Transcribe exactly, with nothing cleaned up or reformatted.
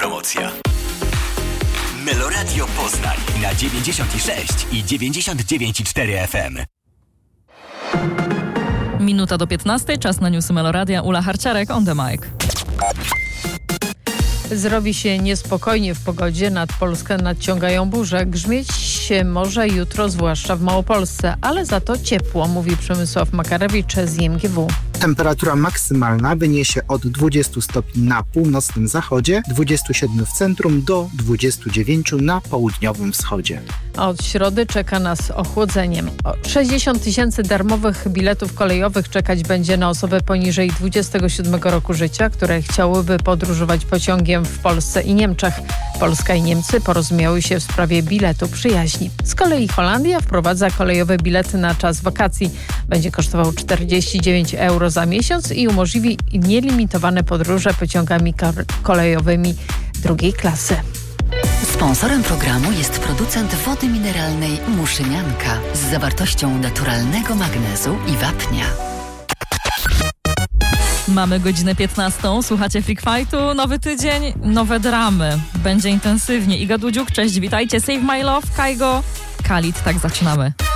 promocja. Meloradio Poznań na dziewięćdziesiąt sześć i dziewięćdziesiąt dziewięć i cztery F M. Minuta do piętnastej, czas na newsy Meloradia. Ula Harciarek, on the mic. Zrobi się niespokojnie w pogodzie, nad Polskę nadciągają burze. Grzmieć się może jutro, zwłaszcza w Małopolsce, ale za to ciepło, mówi Przemysław Makarewicz z I M G W. Temperatura maksymalna wyniesie od dwudziestu stopni na północnym zachodzie, dwudziestu siedmiu w centrum do dwudziestu dziewięciu na południowym wschodzie. A od środy czeka nas ochłodzenie. sześćdziesiąt tysięcy darmowych biletów kolejowych czekać będzie na osoby poniżej dwudziestego siódmego roku życia, które chciałyby podróżować pociągiem w Polsce i Niemczech. Polska i Niemcy porozumiały się w sprawie biletu przyjaźni. Z kolei Holandia wprowadza kolejowe bilety na czas wakacji. Będzie kosztował czterdzieści dziewięć euro za miesiąc i umożliwi nielimitowane podróże pociągami kolejowymi drugiej klasy. Sponsorem programu jest producent wody mineralnej Muszynianka z zawartością naturalnego magnezu i wapnia. Mamy godzinę piętnastą, słuchacie Freak Fightu, nowy tydzień, nowe dramy. Będzie intensywnie. Iga Dudziuk, cześć, witajcie. Save My Love, Kaigo, Khalid, tak zaczynamy.